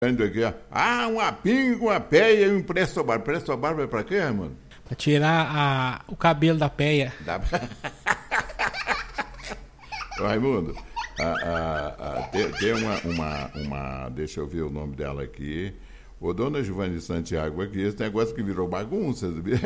Aqui, ó. Ah, uma pinga, uma peia e um presto-barba. Presto-barba é pra quê, Raimundo? Pra tirar o cabelo da peia. Raimundo, tem uma. Deixa eu ver o nome dela aqui. Ô, dona Giovanni Santiago aqui, esse negócio que virou bagunça.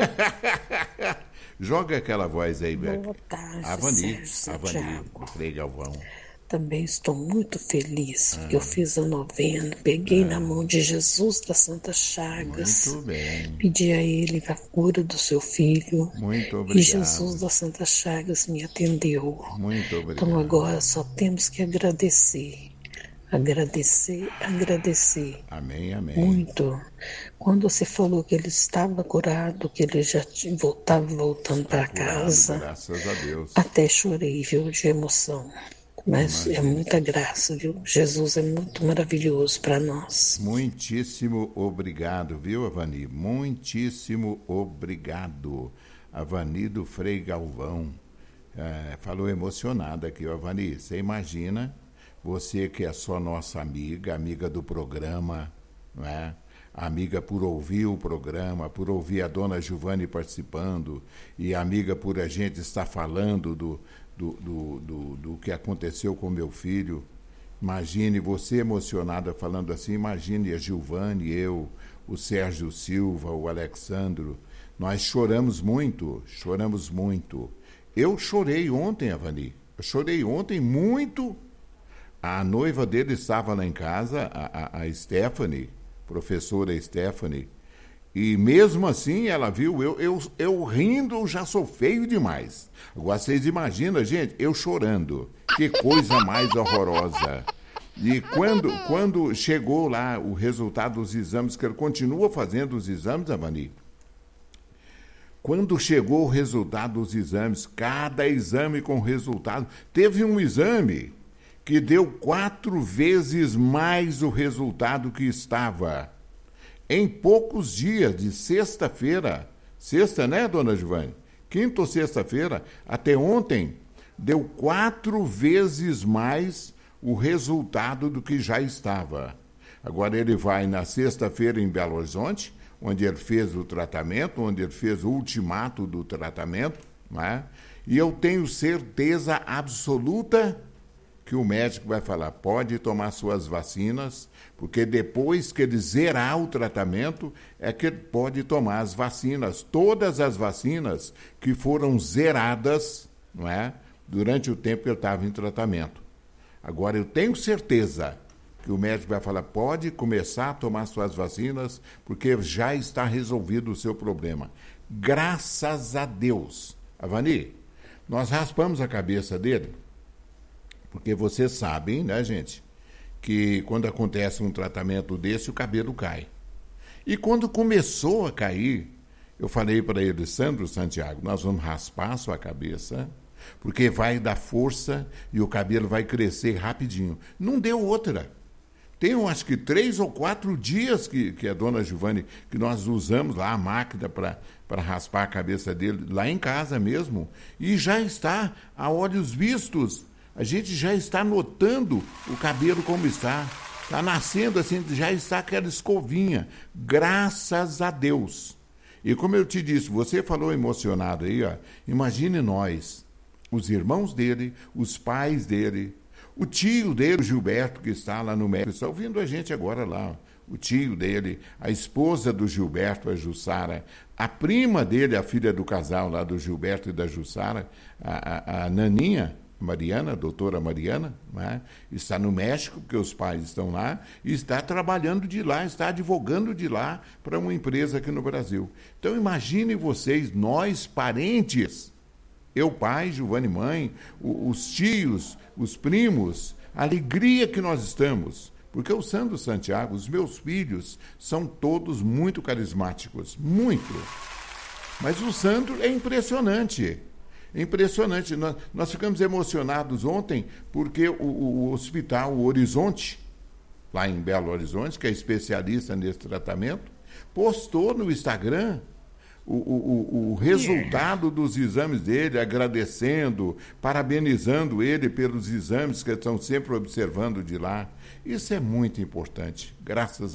Joga aquela voz aí, Beca. Boa tarde, A Vani, Frei Galvão. Também estou muito feliz, porque eu fiz a novena, peguei na mão de Jesus das Santas Chagas. Muito bem. Pedi a ele a cura do seu filho. Muito obrigado. E Jesus das Santas Chagas me atendeu. Muito obrigado. Então agora só temos que agradecer. Agradecer. Amém. Muito. Quando você falou que ele estava curado, que ele já estava voltando para casa, graças a Deus. Até chorei, viu, de emoção. Mas é muita graça, viu? Jesus é muito maravilhoso para nós. Muitíssimo obrigado, viu, Avani? Muitíssimo obrigado. Avani do Frei Galvão. Falou emocionada aqui, Avani. Você imagina, você que é só nossa amiga do programa, não é? Amiga por ouvir o programa, por ouvir a dona Giovanni participando, e amiga por a gente estar falando do que aconteceu com meu filho. Imagine você emocionada falando assim, imagine a Giovanni, eu, o Sérgio Silva, o Alexandro. Nós choramos muito. Eu chorei ontem, Avani. Eu chorei ontem muito. A noiva dele estava lá em casa, a Stephanie, professora Stephanie, e mesmo assim ela viu, eu rindo, já sou feio demais. Agora vocês imaginam, gente, eu chorando. Que coisa mais horrorosa. E quando chegou lá o resultado dos exames, que ele continua fazendo os exames, Avani, quando chegou o resultado dos exames, cada exame com resultado, teve um exame que deu 4 vezes mais o resultado que estava. Em poucos dias, de sexta-feira, sexta, né, dona Giovanni? Quinta ou sexta-feira, até ontem, deu 4 vezes mais o resultado do que já estava. Agora ele vai na sexta-feira em Belo Horizonte, onde ele fez o tratamento, onde ele fez o ultimato do tratamento, né? E eu tenho certeza absoluta que o médico vai falar, pode tomar suas vacinas, porque depois que ele zerar o tratamento, é que ele pode tomar as vacinas, todas as vacinas que foram zeradas, não é? Durante o tempo que ele estava em tratamento. Agora, eu tenho certeza que o médico vai falar, pode começar a tomar suas vacinas, porque já está resolvido o seu problema. Graças a Deus. Avani, nós raspamos a cabeça dele, porque vocês sabem, né, gente, que quando acontece um tratamento desse, o cabelo cai. E quando começou a cair, eu falei para ele, Sandro Santiago, nós vamos raspar a sua cabeça, porque vai dar força e o cabelo vai crescer rapidinho. Não deu outra. Tem, acho que 3 ou 4 dias que a dona Giovanni, que nós usamos lá a máquina para raspar a cabeça dele, lá em casa mesmo, e já está a olhos vistos. A gente já está notando o cabelo como está. Está nascendo assim, já está aquela escovinha. Graças a Deus. E como eu te disse, você falou emocionado aí, ó. Imagine nós, os irmãos dele, os pais dele, o tio dele, o Gilberto, que está lá no México, está ouvindo a gente agora lá. O tio dele, a esposa do Gilberto, a Jussara, a prima dele, a filha do casal lá do Gilberto e da Jussara, a Naninha, Mariana, a doutora Mariana, né? Está no México, porque os pais estão lá, e está trabalhando de lá, está advogando de lá para uma empresa aqui no Brasil. Então imaginem vocês, nós parentes, eu pai, Giovanni mãe, os tios, os primos, a alegria que nós estamos, porque o Sandro Santiago, os meus filhos, são todos muito carismáticos, muito. Mas o Sandro é impressionante. Impressionante. Nós ficamos emocionados ontem porque o hospital o Horizonte, lá em Belo Horizonte, que é especialista nesse tratamento, postou no Instagram o resultado dos exames dele, agradecendo, parabenizando ele pelos exames que estão sempre observando de lá. Isso é muito importante, graças